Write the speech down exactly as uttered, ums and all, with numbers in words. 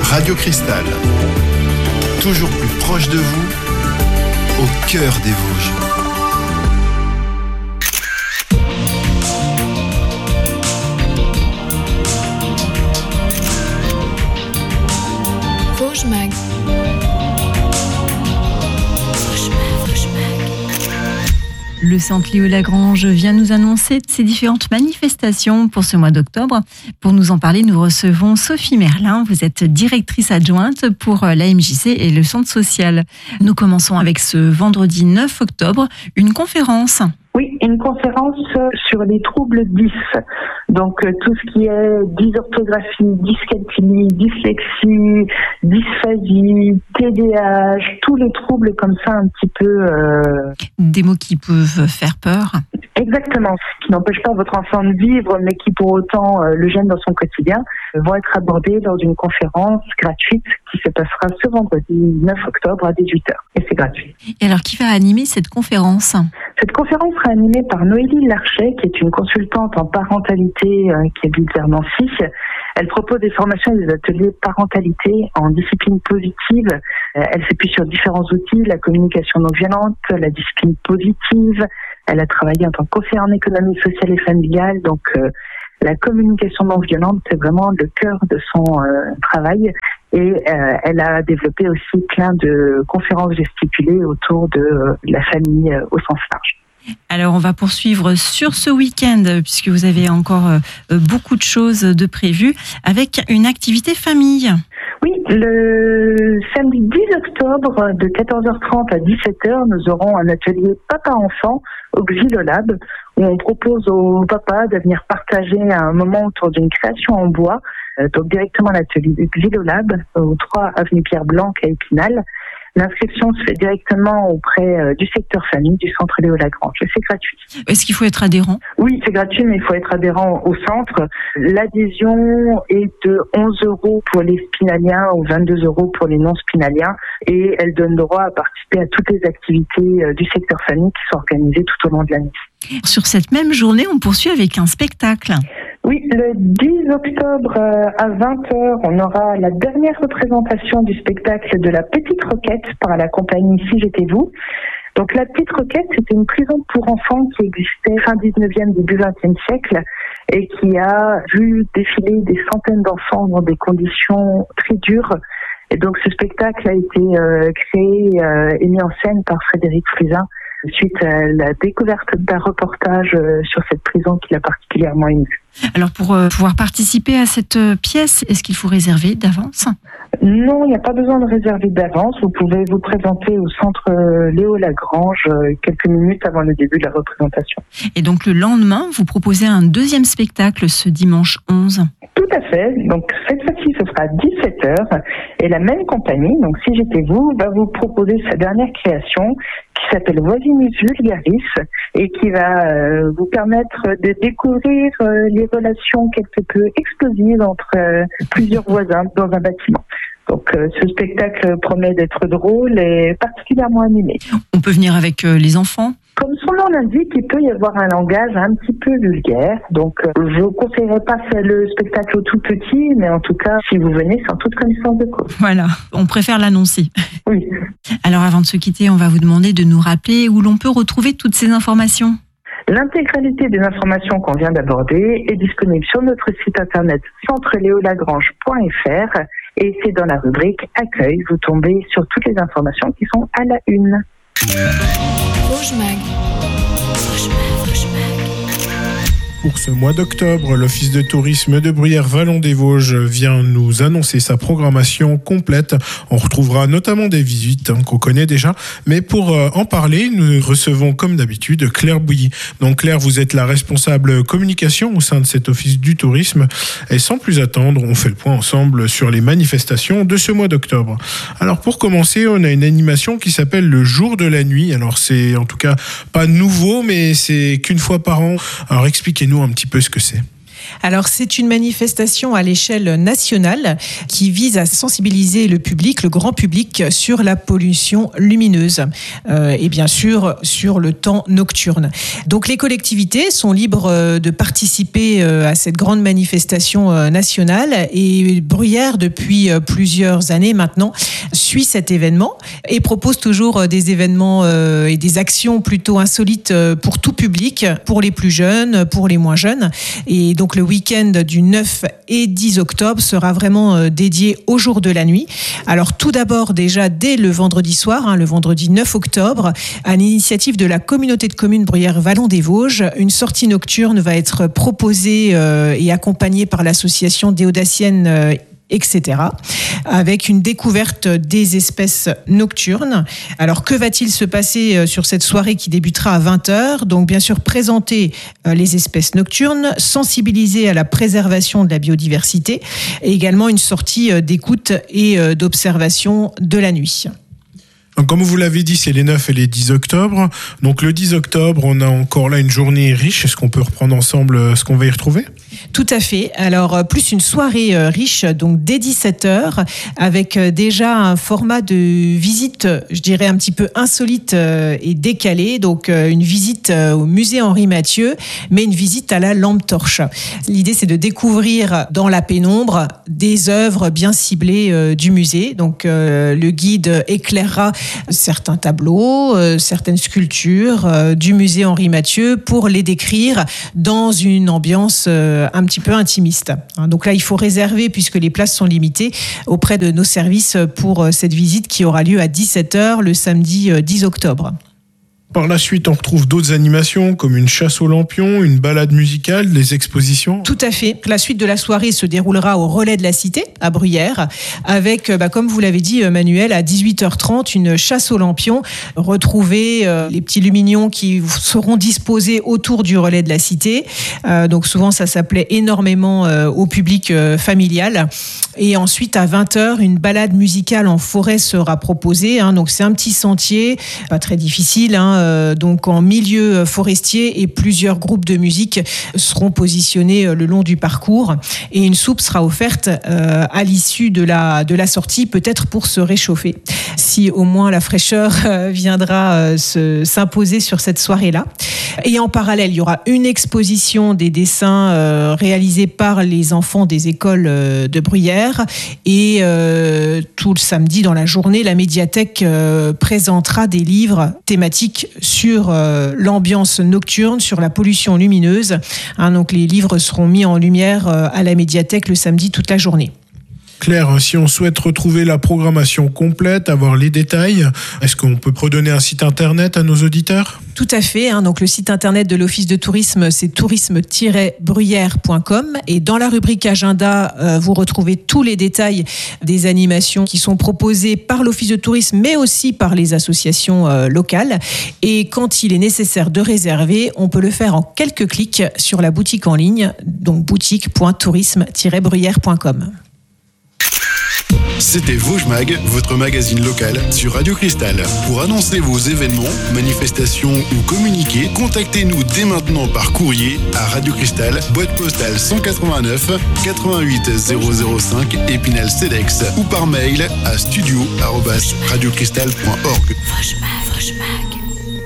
Radio Cristal, toujours plus proche de vous, au cœur des Vosges. Vosges Mag. Le Centre Léo Lagrange vient nous annoncer ses différentes manifestations pour ce mois d'octobre. Pour nous en parler, nous recevons Sophie Merlin. Vous êtes directrice adjointe pour l'A M J C et le Centre social. Nous commençons avec ce vendredi neuf octobre, une conférence. Oui, une conférence sur les troubles dys. Donc euh, tout ce qui est dysorthographie, dyscalculie, dyslexie, dysphasie, T D A H, tous les troubles comme ça un petit peu... Euh... Des mots qui peuvent faire peur. Exactement, ce qui n'empêche pas votre enfant de vivre, mais qui pour autant euh, le gêne dans son quotidien, euh, vont être abordés lors d'une conférence gratuite qui se passera ce vendredi neuf octobre à dix-huit heures. Et c'est gratuit. Et alors, qui va animer cette conférence ? Cette conférence sera animée par Noélie Larchet, qui est une consultante en parentalité euh, qui habite vers Nancy. Elle propose des formations et des ateliers parentalité en discipline positive. Euh, elle s'appuie sur différents outils, la communication non violente, la discipline positive. Elle a travaillé en tant que conseillère en économie sociale et familiale. Donc, euh, la communication non violente, c'est vraiment le cœur de son euh, travail. Et euh, elle a développé aussi plein de conférences gesticulées autour de euh, la famille euh, au sens large. Alors, on va poursuivre sur ce week-end, puisque vous avez encore euh, beaucoup de choses de prévues, avec une activité famille. Oui, le samedi dix octobre, de quatorze heures trente à dix-sept heures, nous aurons un atelier papa-enfant au Xylolab, où on propose aux papas de venir partager un moment autour d'une création en bois, euh, donc directement à l'atelier du Xylolab, au trois avenue Pierre Blanc à Épinal. L'inscription se fait directement auprès euh, du secteur famille du Centre Léo Lagrange. C'est gratuit. Est-ce qu'il faut être adhérent ? Oui, c'est gratuit, mais il faut être adhérent au centre. L'adhésion est de onze euros pour les spinaliens ou vingt-deux euros pour les non-spinaliens. Et elle donne droit à participer à toutes les activités euh, du secteur famille qui sont organisées tout au long de l'année. Sur cette même journée, on poursuit avec un spectacle. Oui, le dix octobre à vingt heures, on aura la dernière représentation du spectacle de La Petite Roquette par la compagnie Si j'étais vous. Donc La Petite Roquette, c'était une prison pour enfants qui existait fin dix-neuvième, début vingtième siècle et qui a vu défiler des centaines d'enfants dans des conditions très dures. Et donc ce spectacle a été euh, créé euh, et mis en scène par Frédéric Flusin suite à la découverte d'un reportage euh, sur cette prison qui l'a particulièrement ému. Alors pour euh, pouvoir participer à cette euh, pièce, est-ce qu'il faut réserver d'avance ? Non, il n'y a pas besoin de réserver d'avance. Vous pouvez vous présenter au centre euh, Léo Lagrange euh, quelques minutes avant le début de la représentation. Et donc le lendemain, vous proposez un deuxième spectacle ce dimanche onze. Tout à fait. Donc cette fois-ci, ce sera à dix-sept heures. Et la même compagnie, donc Si j'étais vous, va vous proposer sa dernière création qui s'appelle Voisinus Vulgaris et qui va euh, vous permettre de découvrir euh, les relations quelque peu explosives entre euh, plusieurs voisins dans un bâtiment. Donc euh, ce spectacle promet d'être drôle et particulièrement animé. On peut venir avec euh, les enfants ? Comme son nom l'indique, il peut y avoir un langage un petit peu vulgaire. Donc, euh, je ne conseillerais pas faire le spectacle au tout petit, mais en tout cas, si vous venez, c'est en toute connaissance de cause. Voilà, on préfère l'annoncer. Oui. Alors, avant de se quitter, on va vous demander de nous rappeler où l'on peut retrouver toutes ces informations. L'intégralité des informations qu'on vient d'aborder est disponible sur notre site internet centre léo lagrange point f r et c'est dans la rubrique Accueil. Vous tombez sur toutes les informations qui sont à la une. Vosges Mag. Vosges Mag, Vosges Mag. Pour ce mois d'octobre, l'Office de tourisme de Bruyères-Vallon-des-Vosges vient nous annoncer sa programmation complète. On retrouvera notamment des visites hein, qu'on connaît déjà. Mais pour euh, en parler, nous recevons comme d'habitude Claire Bouilly. Donc Claire, vous êtes la responsable communication au sein de cet Office du tourisme. Et sans plus attendre, on fait le point ensemble sur les manifestations de ce mois d'octobre. Alors pour commencer, on a une animation qui s'appelle le Jour de la nuit. Alors c'est en tout cas pas nouveau, mais c'est qu'une fois par an. Alors expliquez-nous un petit peu ce que c'est. Alors, c'est une manifestation à l'échelle nationale qui vise à sensibiliser le public, le grand public, sur la pollution lumineuse euh, et bien sûr sur le temps nocturne. Donc, les collectivités sont libres de participer à cette grande manifestation nationale et Bruyères, depuis plusieurs années maintenant, suit cet événement et propose toujours des événements et des actions plutôt insolites pour tout public, pour les plus jeunes, pour les moins jeunes. Et donc, le week-end du neuf et dix octobre sera vraiment dédié au jour de la nuit. Alors tout d'abord, déjà dès le vendredi soir, hein, le vendredi neuf octobre, à l'initiative de la communauté de communes Bruyères-Vallon des Vosges, une sortie nocturne va être proposée euh, et accompagnée par l'association Déodacienne euh, et cetera, avec une découverte des espèces nocturnes. Alors, que va-t-il se passer sur cette soirée qui débutera à vingt heures ? Donc, bien sûr, présenter les espèces nocturnes, sensibiliser à la préservation de la biodiversité et également une sortie d'écoute et d'observation de la nuit. Comme vous l'avez dit, c'est les neuf et les dix octobre. Donc le dix octobre, on a encore là une journée riche. Est-ce qu'on peut reprendre ensemble ce qu'on va y retrouver ? Tout à fait. Alors, plus une soirée riche, donc dès dix-sept heures, avec déjà un format de visite, je dirais un petit peu insolite et décalé. Donc, une visite au musée Henri Mathieu, mais une visite à la lampe torche. L'idée, c'est de découvrir dans la pénombre des œuvres bien ciblées du musée. Donc, le guide éclairera certains tableaux, euh, certaines sculptures euh, du musée Henri Mathieu pour les décrire dans une ambiance euh, un petit peu intimiste. Hein, donc là, il faut réserver, puisque les places sont limitées, auprès de nos services pour euh, cette visite qui aura lieu à dix-sept heures le samedi euh, dix octobre. Par la suite, on retrouve d'autres animations comme une chasse aux lampions, une balade musicale, des expositions. Tout à fait. La suite de la soirée se déroulera au Relais de la Cité, à Bruyères, avec, bah, comme vous l'avez dit, Manuel, à dix-huit heures trente, une chasse aux lampions. Retrouver euh, les petits lumignons qui seront disposés autour du Relais de la Cité. Euh, donc souvent, ça s'appelait énormément euh, au public euh, familial. Et ensuite, à vingt heures, une balade musicale en forêt sera proposée. Hein. Donc c'est un petit sentier, pas très difficile, hein, Euh, donc en milieu forestier, et plusieurs groupes de musique seront positionnés le long du parcours et une soupe sera offerte euh, à l'issue de la, de la sortie, peut-être pour se réchauffer, si au moins la fraîcheur euh, viendra euh, se, s'imposer sur cette soirée-là. Et en parallèle, il y aura une exposition des dessins euh, réalisés par les enfants des écoles euh, de Bruyères, et euh, tout le samedi dans la journée, la médiathèque euh, présentera des livres thématiques sur euh, l'ambiance nocturne, sur la pollution lumineuse. Hein, donc les livres seront mis en lumière euh, à la médiathèque le samedi toute la journée. Claire, si on souhaite retrouver la programmation complète, avoir les détails, est-ce qu'on peut redonner un site internet à nos auditeurs ? Tout à fait. Hein, donc le site internet de l'Office de tourisme, c'est tourisme tiret bruyères point com, et dans la rubrique agenda, euh, vous retrouvez tous les détails des animations qui sont proposées par l'Office de tourisme, mais aussi par les associations euh, locales. Et quand il est nécessaire de réserver, on peut le faire en quelques clics sur la boutique en ligne, donc boutique point tourisme tiret bruyères point com. C'était Vosges Mag, votre magazine local sur Radio Cristal. Pour annoncer vos événements, manifestations ou communiquer, contactez-nous dès maintenant par courrier à Radio Cristal, boîte postale cent quatre-vingt-neuf quatre-vingt-huit zéro zéro cinq Épinal Cedex, ou par mail à studio arobase radiocristal point org. Vosges Mag, Vosges Mag.